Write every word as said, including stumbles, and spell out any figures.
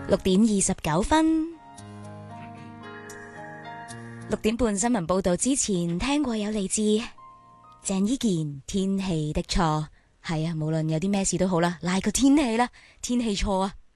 六點二十九分，六點半新聞報道之前，聽過有嚟自鄭伊健天氣的錯，係啊，無論有啲咩事都好啦，賴個天氣啦，天氣錯啊。